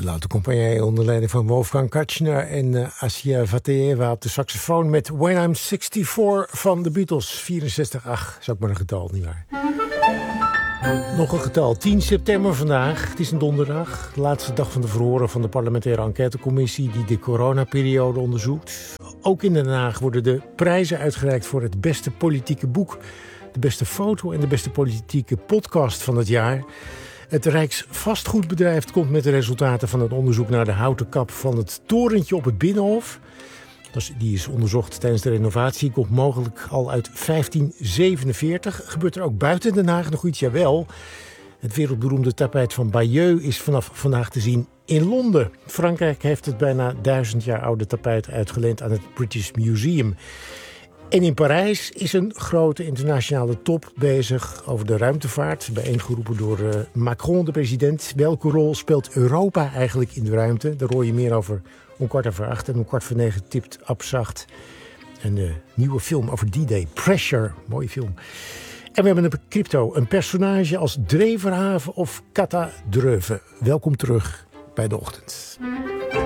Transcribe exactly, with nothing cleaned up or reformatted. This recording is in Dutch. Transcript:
De Laute Compagnie onder leiding van Wolfgang Katchner en uh, Assia Vateva op de saxofoon met When I'm sixty-four van de Beatles. vierenzestig, ach, is ook maar een getal, nietwaar? Nog een getal, tien september vandaag. Het is een donderdag, de laatste dag van de verhoren van de parlementaire enquêtecommissie die de coronaperiode onderzoekt. Ook in Den Haag worden de prijzen uitgereikt voor het beste politieke boek, de beste foto en de beste politieke podcast van het jaar. Het Rijksvastgoedbedrijf komt met de resultaten van het onderzoek naar de houten kap van het torentje op het Binnenhof. Die is onderzocht tijdens de renovatie, komt mogelijk al uit vijftien zevenenveertig. Gebeurt er ook buiten Den Haag nog iets? Jawel. Het wereldberoemde tapijt van Bayeux is vanaf vandaag te zien in Londen. Frankrijk heeft het bijna duizend jaar oude tapijt uitgeleend aan het British Museum. En in Parijs is een grote internationale top bezig over de ruimtevaart. Bijeengeroepen door uh, Macron, de president. Welke rol speelt Europa eigenlijk in de ruimte? Daar hoor je meer over om kwart over acht. En om kwart voor negen tipt Abzacht een uh, nieuwe film over D-Day. Pressure, mooie film. En we hebben een crypto, een personage als Dreverhaven of Kata Dreuven. Welkom terug bij De Ochtend.